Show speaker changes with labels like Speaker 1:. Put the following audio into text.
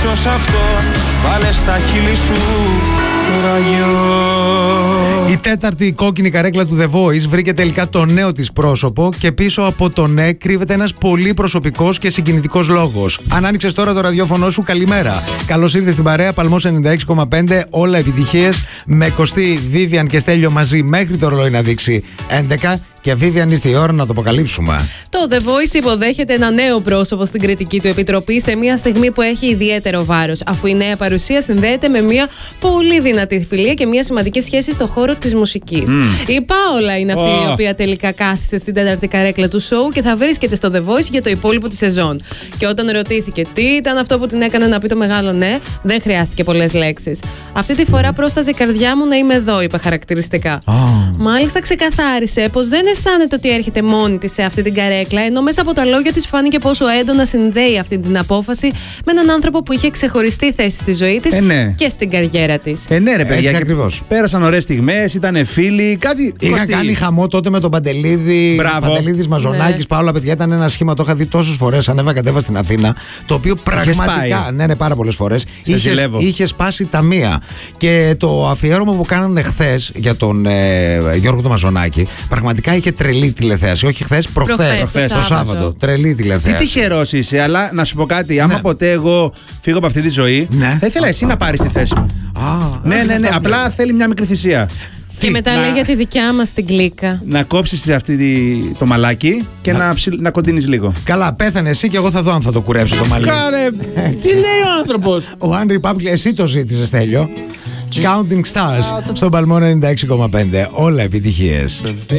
Speaker 1: πίσω σ' αυτό, βάλε στα χείλη σου το ραγιό.
Speaker 2: Η τέταρτη κόκκινη καρέκλα του The Voice βρήκε τελικά το νέο της πρόσωπο και πίσω από το ναι κρύβεται ένας πολύ προσωπικός και συγκινητικός λόγος. Αν άνοιξες τώρα το ραδιόφωνο σου, καλημέρα. Καλώς ήρθες στην παρέα, Παλμός 96,5, όλα επιτυχίες, με Κωστή, Vivian και Στέλιο μαζί μέχρι το ρολόι να δείξει 11. Και Vivian, ήρθε η ώρα να το αποκαλύψουμε.
Speaker 3: Το The Voice υποδέχεται ένα νέο πρόσωπο στην κριτική του επιτροπή σε μια στιγμή που έχει ιδιαίτερο βάρος, αφού η νέα παρουσία συνδέεται με μια πολύ δυνατή φιλία και μια σημαντική σχέση στον χώρο της μουσικής. Η Πάολα είναι αυτή η οποία τελικά κάθισε στην τέταρτη καρέκλα του σοου και θα βρίσκεται στο The Voice για το υπόλοιπο τη σεζόν. Και όταν ρωτήθηκε τι ήταν αυτό που την έκανε να πει το μεγάλο ναι, δεν χρειάστηκε πολλές λέξεις. Αυτή τη φορά πρόσταζε η καρδιά μου να είμαι εδώ, είπε χαρακτηριστικά. Μάλιστα ξεκαθάρισε πως δεν αισθάνεται ότι έρχεται μόνη της σε αυτή την καρέκλα, ενώ μέσα από τα λόγια της φάνηκε πόσο έντονα συνδέει αυτή την απόφαση με έναν άνθρωπο που είχε ξεχωριστή θέση στη ζωή της και στην καριέρα της.
Speaker 4: Ναι, ρε παιδιά,
Speaker 2: έτσι ακριβώς.
Speaker 4: Πέρασαν ωραίες στιγμές, ήταν φίλοι, κάτι.
Speaker 2: Είχα κάνει χαμό τότε με τον Παντελίδη. Παντελίδης Μαζονάκης, Παόλα, παιδιά, ήταν ένα σχήμα, το είχα δει τόσες φορές. Ανέβα στην Αθήνα, το οποίο πραγματικά. Ναι, πάρα πολλές φορές. Είχε σπάσει τα μία. Και το αφιέρωμα που κάνανε χθες για τον Γιώργο τον Μαζονάκη, πραγματικά είχε τρελή τηλεθέαση. Όχι χθες, προχθές, το Σάββατο. Τρελή τηλεθέαση.
Speaker 4: Τι τυχερός είσαι, αλλά να σου πω κάτι. Άμα ποτέ εγώ φύγω από αυτή τη ζωή, θα ήθελα εσύ να πάρεις τη θέση μου. Ναι. Απλά θέλει μια μικρή θυσία.
Speaker 3: Και μετά λέει για τη δικιά μας την κλίκα.
Speaker 4: Να κόψεις το μαλάκι και να κοντίνεις λίγο.
Speaker 2: Καλά, πέθανε εσύ και εγώ θα δω αν θα το κουρέψω το μαλλί.
Speaker 4: Τι λέει ο άνθρωπος.
Speaker 2: Ο One Republic, εσύ το ζήτησες, Στέλιο. Counting Stars στον Παλμό 96,5. Όλα επιτυχίες.